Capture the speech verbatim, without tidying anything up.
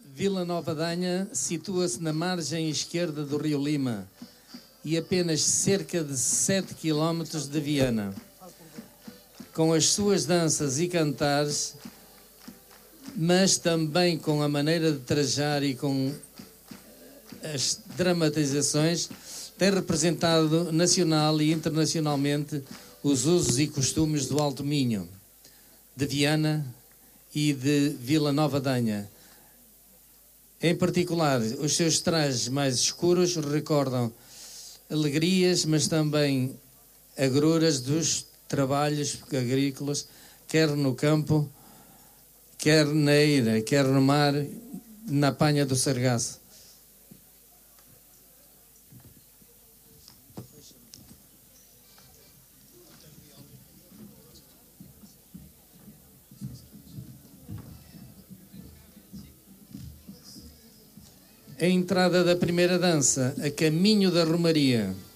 Vila Nova de Anha situa-se na margem esquerda do Rio Lima e apenas cerca de sete quilómetros de Viana. Com as suas danças e cantares, mas também com a maneira de trajar e com as dramatizações, tem representado nacional e internacionalmente os usos e costumes do Alto Minho, de Viana e de Vila Nova de Anha. Em particular, os seus trajes mais escuros recordam alegrias, mas também agruras dos trabalhos agrícolas, quer no campo, quer na eira, quer no mar, na apanha do sargaço. A entrada da primeira dança, a caminho da Romaria,